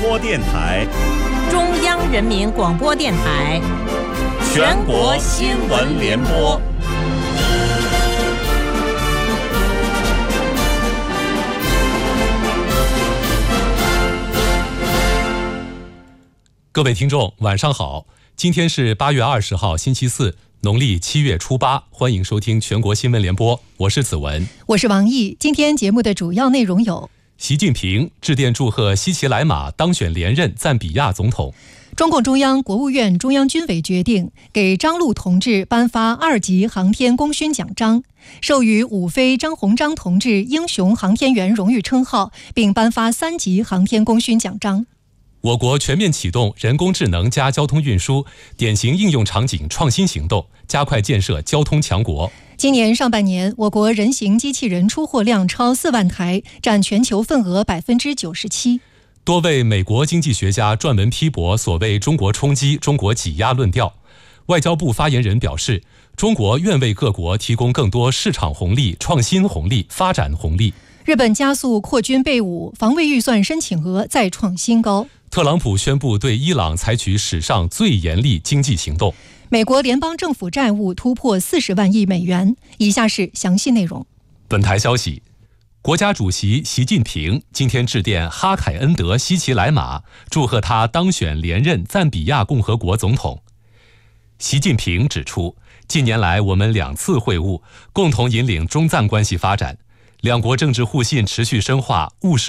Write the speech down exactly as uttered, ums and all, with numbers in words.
播电台， 中央人民广播电台， 全国新闻联播。 各位听众，晚上好！今天是八月二十号，星期四，农历七月初八，欢迎收听全国新闻联播，我是子文， 我是王毅。今天节目的主要内容有： 习近平致电祝贺西奇莱马当选连任赞比亚总统； 中共中央、国务院、中央军委决定给张陆同志颁发二级航天功勋奖章，授予伍飞、张鸿章同志英雄航天员荣誉称号，并颁发三级航天功勋奖章。 我国全面启动人工智能加交通运输典型应用场景创新行动，加快建设交通强国。 今年上半年，我国人形机器人出货量超四万台，占全球份额百分之九十七。 多位美国经济学家撰文批驳所谓中国冲击、中国挤压论调。外交部发言人表示，中国愿为各国提供更多市场红利、创新红利、发展红利。 日本加速扩军备武，防卫预算申请额再创新高。 特朗普宣布对伊朗采取史上最严厉经济行动。 美国联邦政府债务突破四十万亿美元。以下是详细内容。 本台消息，国家主席习近平今天致电哈凯恩德·西奇莱马，祝贺他当选连任赞比亚共和国总统。习近平指出，近年来我们两次会晤，共同引领中赞关系发展，两国政治互信持续深化，务实